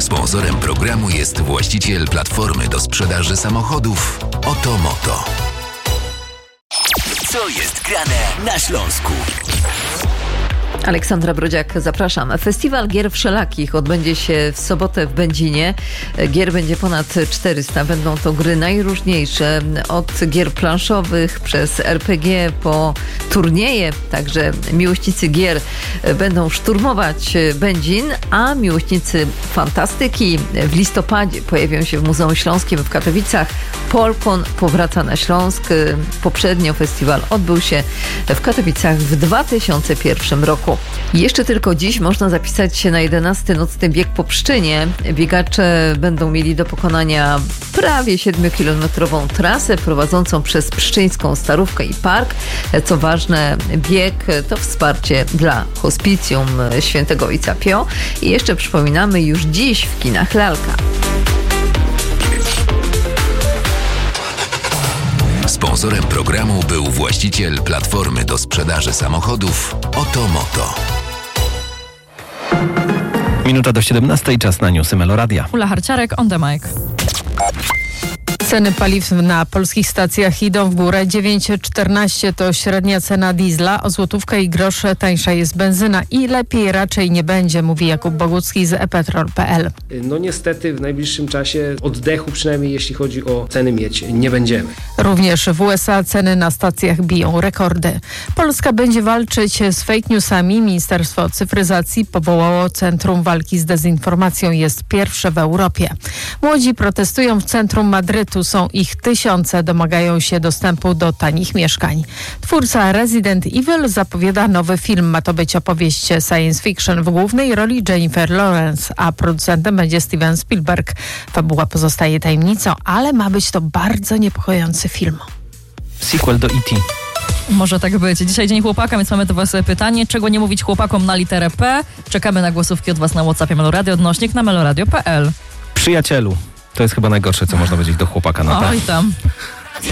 Sponsorem programu jest właściciel platformy do sprzedaży samochodów Otomoto. Co jest grane na Śląsku? Aleksandra Brodziak, zapraszam. Festiwal Gier Wszelakich odbędzie się w sobotę w Będzinie. Gier będzie ponad 400. Będą to gry najróżniejsze, od gier planszowych przez RPG po turnieje. Także miłośnicy gier będą szturmować Będzin, a miłośnicy fantastyki w listopadzie pojawią się w Muzeum Śląskim w Katowicach. Polkon powraca na Śląsk. Poprzednio festiwal odbył się w Katowicach w 2001 roku. Jeszcze tylko dziś można zapisać się na 11. nocny bieg po Pszczynie. Biegacze będą mieli do pokonania prawie 7-kilometrową trasę prowadzącą przez Pszczyńską Starówkę i Park. Co ważne, bieg to wsparcie dla Hospicjum Świętego Ojca Pio. I jeszcze przypominamy, już dziś w kinach Lalka. Sponsorem programu był właściciel platformy do sprzedaży samochodów Otomoto. Minuta do 17, czas na newsy Meloradia. Ula Harciarek, on the mic. Ceny paliw na polskich stacjach idą w górę. 9,14 to średnia cena diesla. O złotówkę i grosz tańsza jest benzyna i lepiej raczej nie będzie, mówi Jakub Bogucki z ePetrol.pl. No niestety w najbliższym czasie oddechu, przynajmniej jeśli chodzi o ceny mieć, nie będziemy. Również w USA ceny na stacjach biją rekordy. Polska będzie walczyć z fake newsami. Ministerstwo Cyfryzacji powołało Centrum Walki z Dezinformacją. Jest pierwsze w Europie. Młodzi protestują w centrum Madrytu. Są ich tysiące, domagają się dostępu do tanich mieszkań. Twórca Resident Evil zapowiada nowy film. Ma to być opowieść science fiction w głównej roli Jennifer Lawrence, a producentem będzie Steven Spielberg. Fabuła pozostaje tajemnicą, ale ma być to bardzo niepokojący film. Sequel do E.T. Może tak być. Dzisiaj Dzień Chłopaka, więc mamy do Was pytanie. Czego nie mówić chłopakom na literę P? Czekamy na głosówki od Was na WhatsAppie Meloradio, odnośnik na meloradio.pl. Przyjacielu. To jest chyba najgorsze, co można powiedzieć do chłopaka na P. Oj tam.